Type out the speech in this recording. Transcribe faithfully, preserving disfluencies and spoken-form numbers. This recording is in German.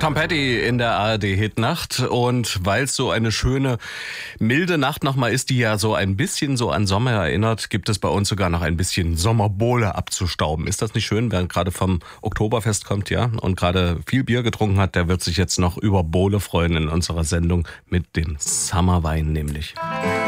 Tom Petty in der A R D-Hitnacht. Und weil es so eine schöne, milde Nacht nochmal ist, die ja so ein bisschen so an Sommer erinnert, gibt es bei uns sogar noch ein bisschen Sommerbohle abzustauben. Ist das nicht schön, wer gerade vom Oktoberfest kommt, ja, und gerade viel Bier getrunken hat, der wird sich jetzt noch über Bohle freuen in unserer Sendung mit dem Summerwein nämlich.